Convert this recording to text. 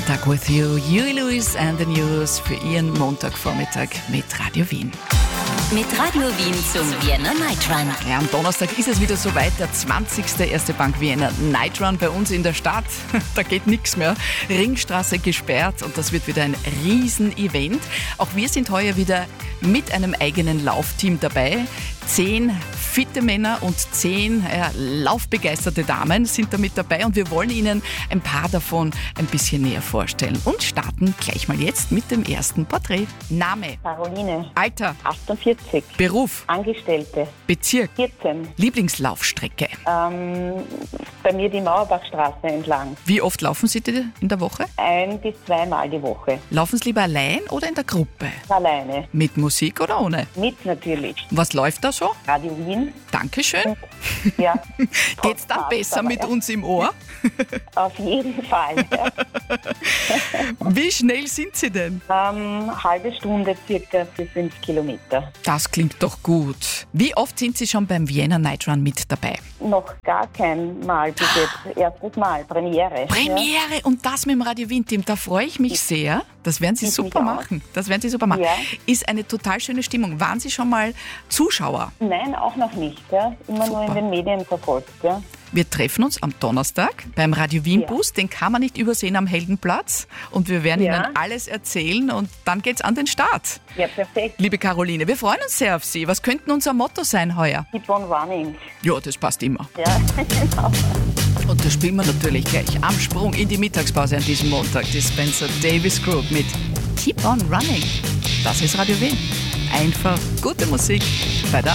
Tag with you, Huey Lewis and the News für Ihren Montagvormittag mit Radio Wien. Mit Radio Wien zum Vienna Night Run. Ja, am Donnerstag ist es wieder soweit, der 20. Erste Bank Vienna Night Run bei uns in der Stadt. Da geht nichts mehr. Ringstraße gesperrt und das wird wieder ein Riesen-Event. Auch wir sind heuer wieder mit einem eigenen Laufteam dabei. 10 fitte Männer und 10 laufbegeisterte Damen sind da mit dabei und wir wollen Ihnen ein paar davon ein bisschen näher vorstellen und starten gleich mal jetzt mit dem ersten Porträt. Name? Caroline. Alter? 48. Beruf? Angestellte. Bezirk? 14. Lieblingslaufstrecke? Bei mir die Mauerbachstraße entlang. Wie oft laufen Sie in der Woche? 1 bis 2 Mal die Woche. Laufen Sie lieber allein oder in der Gruppe? Alleine. Mit Musik oder ohne? Mit natürlich. Was läuft da so? Radio Wien. Dankeschön. Ja. Geht's dann besser mit uns im Ohr? Auf jeden Fall. Ja. Wie schnell sind Sie denn? Halbe Stunde circa für 5 Kilometer. Das klingt doch gut. Wie oft sind Sie schon beim Vienna Night Run mit dabei? Noch gar kein Mal bis jetzt. Erstes Mal. Premiere. Premiere und das mit dem Radio Wien Team, da freue ich mich sehr. Das werden Sie super machen. Das werden Sie super machen. Ja. Ist eine total schöne Stimmung. Waren Sie schon mal Zuschauer? Nein, auch noch nicht. Ja. Immer Super. nur in den Medien verfolgt. Ja. Wir treffen uns am Donnerstag beim Radio Wien Ja. Bus. Den kann man nicht übersehen am Heldenplatz. Und wir werden Ja. Ihnen alles erzählen und dann geht's an den Start. Ja, perfekt. Liebe Caroline, wir freuen uns sehr auf Sie. Was könnte unser Motto sein heuer? Keep on running. Ja, das passt immer. Ja, genau. Und das spielen wir natürlich gleich am Sprung in die Mittagspause an diesem Montag. Die Spencer Davis Group mit Keep on Running. Das ist Radio Wien. Einfach gute Musik bei der